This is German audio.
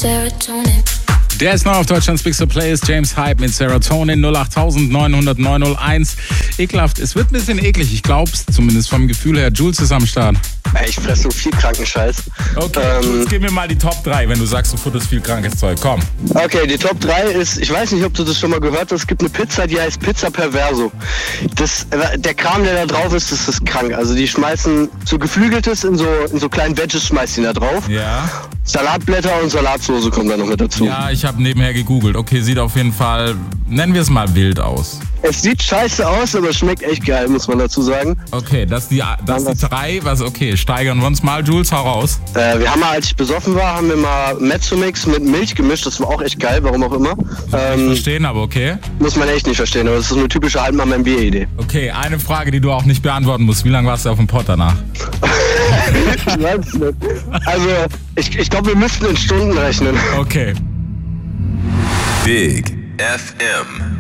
Serotonin. Der ist noch auf Deutschlands Big Play, ist James Hype mit Serotonin 08000 900 901. Ekelhaft, es wird ein bisschen eklig, ich glaub's zumindest vom Gefühl her. Jules ist am Start. Ich fresse so viel kranken Scheiß. Okay, Jules, gib mir mal die Top 3, wenn du sagst, du futterst viel krankes Zeug. Komm. Okay, die Top 3 ist, ich weiß nicht, ob du das schon mal gehört hast, es gibt eine Pizza, die heißt Pizza Perverso. Der Kram, der da drauf ist, das ist krank. Also die schmeißen so Geflügeltes in so kleinen Veggies, schmeißen die da drauf. Ja. Salatblätter und Salatsauce kommen da noch mit dazu. Ja, ich habe nebenher gegoogelt. Okay, sieht auf jeden Fall, nennen wir es mal wild aus. Es sieht scheiße aus, aber schmeckt echt geil, muss man dazu sagen. Okay, das die 3, okay, steigern wir uns mal, Jules, hau raus. Wir haben mal, als ich besoffen war, haben wir mal Mezzomix mit Milch gemischt, das war auch echt geil, warum auch immer. Ich verstehen, aber okay. Muss man echt nicht verstehen, aber das ist so eine typische Altmann-MBA-Idee. Okay, eine Frage, die du auch nicht beantworten musst. Wie lange warst du auf dem Pott danach? Ich weiß es nicht. Also, ich glaube, wir müssten in Stunden rechnen. Okay. Big FM.